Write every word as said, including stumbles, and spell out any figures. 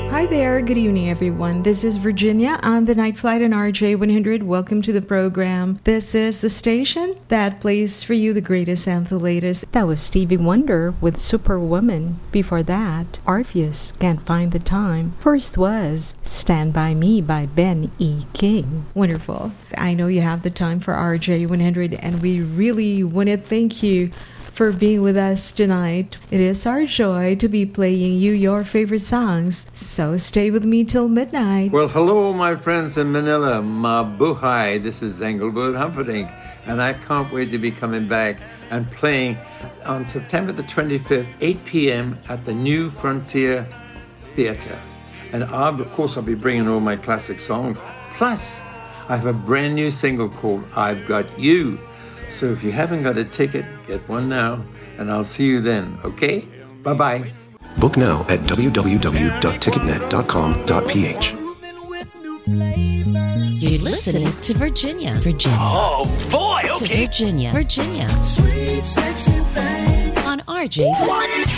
Hi there, good evening everyone. This is Virginia on the Night Flight on R J one hundred. Welcome to the program. This is the station that plays for you the greatest and the latest. That was Stevie Wonder with Superwoman. Before that, Orpheus, Can't Find the Time. First was Stand By Me by Ben E. King. Wonderful. I know you have the time for R J one hundred and we really want to thank you for being with us tonight. It is our joy to be playing you your favorite songs, so stay with me till midnight. Well, hello, my friends in Manila. Mabuhay. This is Engelbert Humperdinck, and I can't wait to be coming back and playing on September the twenty-fifth, eight p.m. at the New Frontier Theatre. And I'll, of course, I'll be bringing all my classic songs. Plus, I have a brand new single called I've Got You. So if you haven't got a ticket, get one now, and I'll see you then, okay? Bye-bye. Book now at w w w dot ticketnet dot com dot p h. You're listening to Virginia. Virginia. Oh, boy, okay. To Virginia. Virginia. Sweet, sexy thing. On R J.